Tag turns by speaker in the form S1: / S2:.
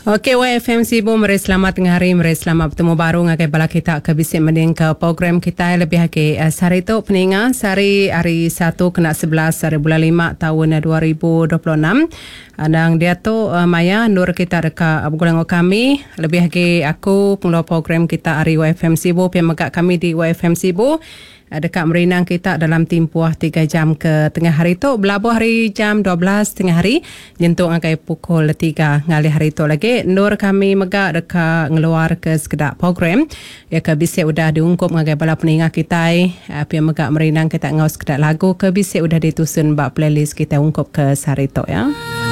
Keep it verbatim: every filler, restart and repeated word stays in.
S1: Okey, Y F M Sibu, mari selamat tengah hari, mari selamat bertemu baru ngakai bala kita ke bisik mending ke program kita lebih lagi uh, sehari tu peninga sehari hari satu kena sebelas hari bulan lima tahun dua ribu dua puluh enam. Dan dia tu uh, Maya nur kita dekat bergulang kami lebih lagi aku pengelola program kita hari Y F M Sibu pihak kami di Y F M Sibu dekat merinang kita dalam tempoh tiga jam ke tengah hari tu belabuh hari jam dua belas tengah hari jentuk angkai pukul tiga ngali hari tu lagi nur kami megak dekat ngeluar ke sekedar program ya ke bisik udah diungkup ngagai bala peningat kita pihak megak merinang kita ngau sekedar lagu ke bisik udah ditusun bak playlist kita ungkup ke sehari tu ya.